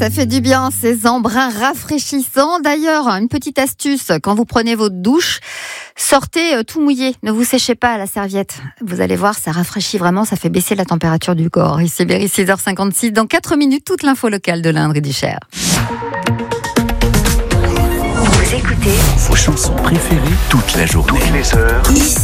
Ça fait du bien, ces embruns rafraîchissants. D'ailleurs, une petite astuce, quand vous prenez votre douche, sortez tout mouillé. Ne vous séchez pas à la serviette. Vous allez voir, ça rafraîchit vraiment, ça fait baisser la température du corps. Ici Berry, 6h56. Dans 4 minutes, toute l'info locale de l'Indre et du Cher. Vous écoutez vos chansons préférées toute la journée. toutes les heures.